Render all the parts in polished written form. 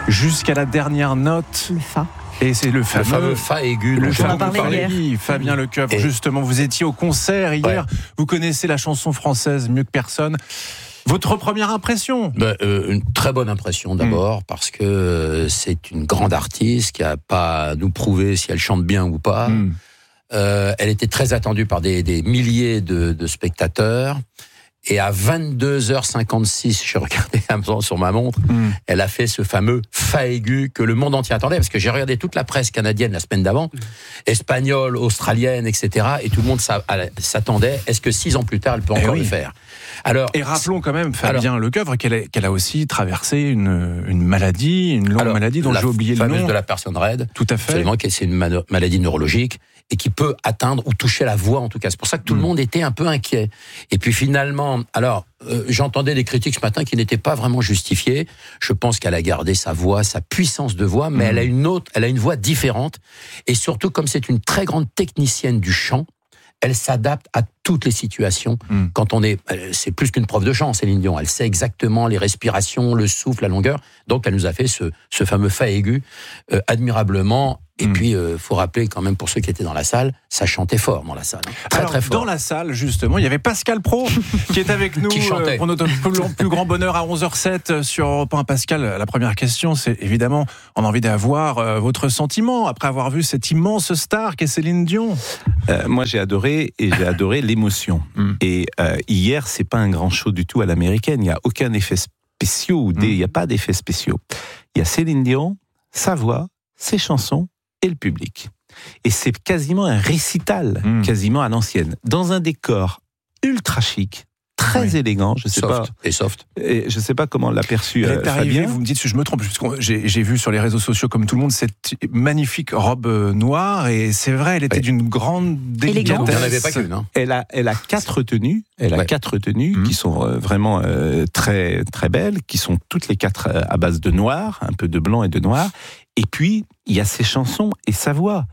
jusqu'à la dernière note. Le fa. Et c'est le fameux fa aigu. Le fameux fa aigu. Fabien Lecoeuvre. Justement, vous étiez au concert hier. Ouais. Vous connaissez la chanson française mieux que personne. Votre première impression ? Une très bonne impression d'abord, parce que c'est une grande artiste qui n'a pas à nous prouver si elle chante bien ou pas. Elle était très attendue par des milliers de spectateurs. Et à 22h56, je regardais sur ma montre, elle a fait ce fameux fa aigu que le monde entier attendait, parce que j'ai regardé toute la presse canadienne la semaine d'avant, espagnole, australienne, etc. Et tout le monde s'attendait. Est-ce que 6 ans plus tard, elle peut encore le faire ? Alors, et rappelons quand même, Fabien Lecoeuvre, qu'elle a aussi traversé une maladie, une longue maladie dont j'ai oublié le nom. La fameuse de la personne raide. Tout à fait. Absolument, c'est une maladie neurologique et qui peut atteindre ou toucher la voix en tout cas. C'est pour ça que tout le monde était un peu inquiet. Et puis finalement, j'entendais des critiques ce matin qui n'étaient pas vraiment justifiées. Je pense qu'elle a gardé sa voix, sa puissance de voix, mais elle a une voix différente. Et surtout, comme c'est une très grande technicienne du chant, elle s'adapte à toutes les situations. Quand c'est plus qu'une prof de chant, Céline Dion. Elle sait exactement les respirations, le souffle, la longueur. Donc, elle nous a fait ce fameux fa aigu admirablement. Et puis, faut rappeler quand même pour ceux qui étaient dans la salle, ça chantait fort dans la salle. Très fort. Dans la salle, justement, il y avait Pascal Praud qui est avec nous pour notre plus grand bonheur à 11h07 sur Europe 1. Pascal, la première question, c'est évidemment, on a envie d'avoir votre sentiment après avoir vu cette immense star qu'est Céline Dion. Moi, j'ai adoré l'émotion. Et hier, c'est pas un grand show du tout à l'américaine. Il n'y a aucun effet spéciaux. Il n'y a pas d'effets spéciaux. Il y a Céline Dion, sa voix, ses chansons et le public. Et c'est quasiment un récital, quasiment à l'ancienne, dans un décor ultra chic, très élégant. Je sais pas. Et soft. Et je sais pas comment l'a perçu Fabien. Vous me dites si je me trompe, puisque j'ai vu sur les réseaux sociaux, comme tout le monde, cette magnifique robe noire, et c'est vrai, elle était d'une grande délicatesse. Il n'y en avait pas qu'une. Elle a 4 tenues. Elle a 4 tenues qui sont vraiment très très belles, qui sont toutes les 4 à base de noir, un peu de blanc et de noir. Et puis, il y a ses chansons et sa voix.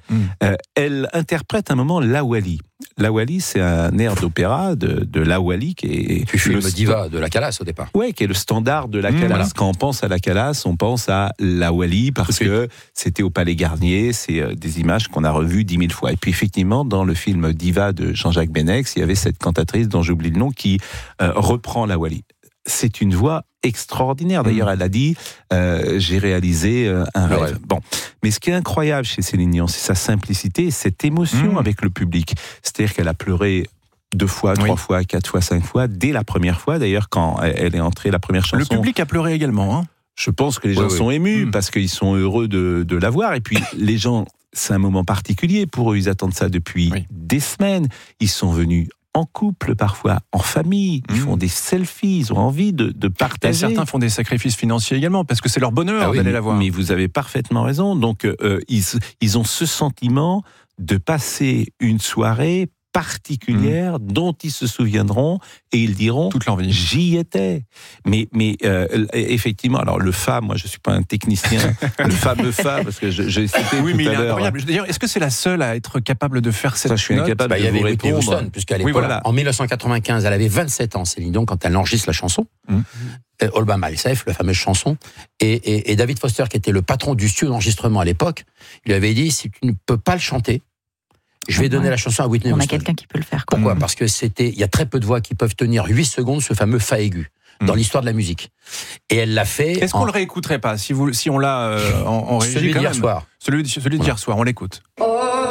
Elle interprète un moment Lawali. Lawali, c'est un air d'opéra de Lawali qui est... Tu fais le diva de la Calas au départ. Oui, qui est le standard de la Calas. Voilà. Quand on pense à la Calas, on pense à Lawali parce que c'était au Palais Garnier. C'est des images qu'on a revues 10 000 fois. Et puis effectivement, dans le film Diva de Jean-Jacques Benex, il y avait cette cantatrice dont j'oublie le nom qui reprend Lawali. C'est une voix extraordinaire. D'ailleurs, elle a dit j'ai réalisé un rêve. Bon, mais ce qui est incroyable chez Céline Dion, c'est sa simplicité et cette émotion avec le public. C'est-à-dire qu'elle a pleuré 2 fois, 3 fois, 4 fois, 5 fois, dès la première fois. D'ailleurs, quand elle est entrée, la première chanson... Le public a pleuré également, hein. Je pense que les gens sont émus parce qu'ils sont heureux de la voir. Et puis, les gens, c'est un moment particulier pour eux. Ils attendent ça depuis des semaines. Ils sont venus en couple, parfois en famille, ils font des selfies, ils ont envie de partager. Et certains font des sacrifices financiers également, parce que c'est leur bonheur d'aller la voir. Mais vous avez parfaitement raison, donc ils ont ce sentiment de passer une soirée particulière dont ils se souviendront et ils diront toute leur vie. J'y étais. Mais effectivement, alors le fa, moi je suis pas un technicien, le fameux fa parce que j'ai cité tout mais il à est l'heure. Incroyable. D'ailleurs, est-ce que c'est la seule à être capable de faire cette note ? Je suis incapable de il y avait vous Whitney répondre. Houston, puisqu'à l'époque, en 1995, elle avait 27 ans, Céline Dion, quand elle enregistre la chanson. All by Myself, la fameuse chanson. Et David Foster, qui était le patron du studio d'enregistrement à l'époque, lui avait dit si tu ne peux pas le chanter, je vais donner la chanson à Whitney Houston. On a quelqu'un qui peut le faire. Pourquoi ? Parce que il y a très peu de voix qui peuvent tenir 8 secondes ce fameux fa aigu dans l'histoire de la musique. Et elle l'a fait. Est-ce qu'on le réécouterait pas si on l'a en régie ? Celui d'hier soir. Celui d'hier soir, on l'écoute.